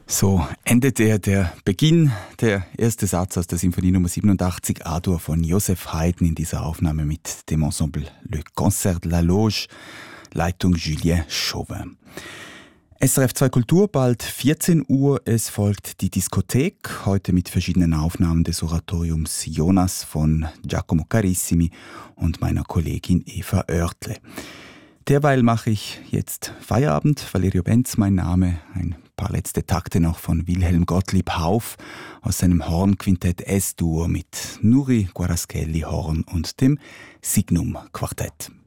So endete der Beginn, der erste Satz aus der Symphonie Nummer 87 A-Dur von Joseph Haydn in dieser Aufnahme mit dem Ensemble Le Concert de la Loge, Leitung Julien Chauvin. SRF 2 Kultur, bald 14 Uhr, es folgt die Diskothek, heute mit verschiedenen Aufnahmen des Oratoriums Jonas von Giacomo Carissimi und meiner Kollegin Eva Oertle. Derweil mache ich jetzt Feierabend. Valerio Benz, mein Name. Ein paar letzte Takte noch von Wilhelm Gottlieb Hauff aus seinem Hornquintett S-Dur mit Nuri Guaraschelli Horn und dem Signum Quartett.